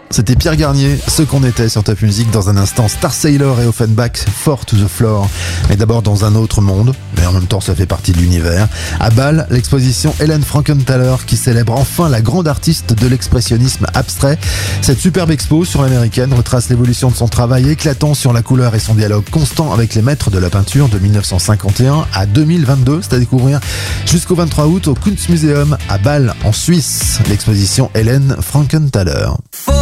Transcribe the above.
C'était Pierre Garnier, ce qu'on était sur Top Music. Dans un instant, Star Sailor et Offenbach, Four to the Floor. Mais d'abord dans un autre monde, mais en même temps ça fait partie de l'univers. À Bâle, l'exposition Helen Frankenthaler qui célèbre enfin la grande artiste de l'expressionnisme abstrait. Cette superbe expo sur l'américaine retrace l'évolution de son travail éclatant sur la couleur et son dialogue constant avec les maîtres de la peinture de 1951 à 2022. C'est à découvrir jusqu'au 23 août au Kunstmuseum à Bâle en Suisse. L'exposition Helen Frankenthaler.